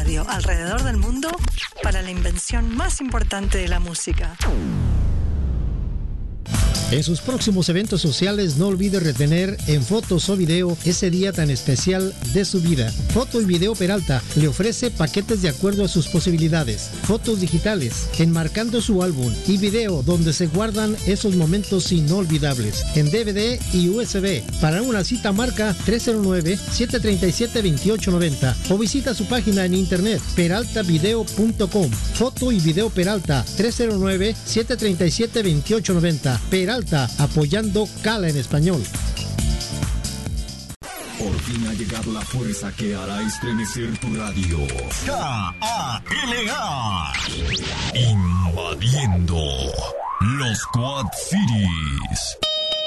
radio alrededor del mundo para la invención más importante de la música. En sus próximos eventos sociales no olvide retener en fotos o video ese día tan especial de su vida. Foto y Video Peralta le ofrece paquetes de acuerdo a sus posibilidades. Fotos digitales, enmarcando su álbum, y video donde se guardan esos momentos inolvidables. En DVD y USB. Para una cita marca 309-737-2890 o visita su página en internet peraltavideo.com. Foto y Video Peralta 309-737-2890. Peralta, apoyando Cala en español. Por fin ha llegado la fuerza que hará estremecer tu radio. KALA, invadiendo los Quad Cities.